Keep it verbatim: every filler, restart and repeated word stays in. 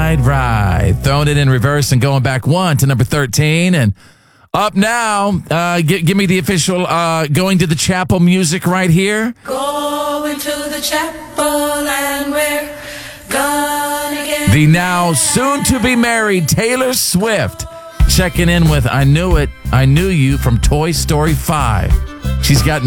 right, right. Throwing it in reverse and going back one to number thirteen. And up now, uh, g- give me the official uh, going to the chapel music right here. Going to the chapel and we're gonna get The now soon-to-be married Taylor Swift checking in with I Knew It, I Knew You from Toy Story five. She's got